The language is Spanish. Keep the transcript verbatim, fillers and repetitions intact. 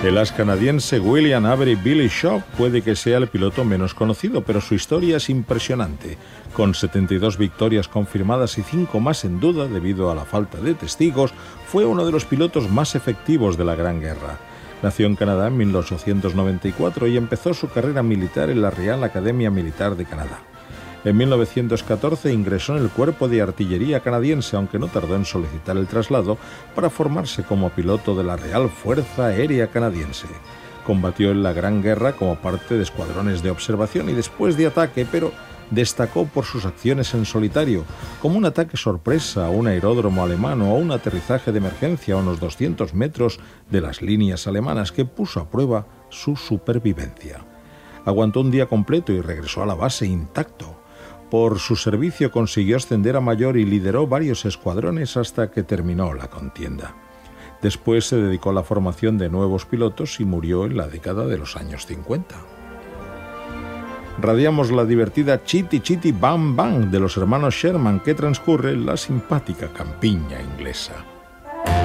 El as canadiense William Avery Billy Shaw puede que sea el piloto menos conocido, pero su historia es impresionante. Con setenta y dos victorias confirmadas y cinco más en duda debido a la falta de testigos, fue uno de los pilotos más efectivos de la Gran Guerra. Nació en Canadá en mil ochocientos noventa y cuatro y empezó su carrera militar en la Real Academia Militar de Canadá. En mil novecientos catorce ingresó en el Cuerpo de Artillería canadiense, aunque no tardó en solicitar el traslado para formarse como piloto de la Real Fuerza Aérea Canadiense. Combatió en la Gran Guerra como parte de escuadrones de observación y después de ataque, pero destacó por sus acciones en solitario, como un ataque sorpresa a un aeródromo alemán o a un aterrizaje de emergencia a unos doscientos metros de las líneas alemanas que puso a prueba su supervivencia. Aguantó un día completo y regresó a la base intacto. Por su servicio consiguió ascender a mayor y lideró varios escuadrones hasta que terminó la contienda. Después se dedicó a la formación de nuevos pilotos y murió en la década de los años cincuenta. Radiamos la divertida Chitty Chitty Bang Bang de los hermanos Sherman, que transcurre en la simpática campiña inglesa.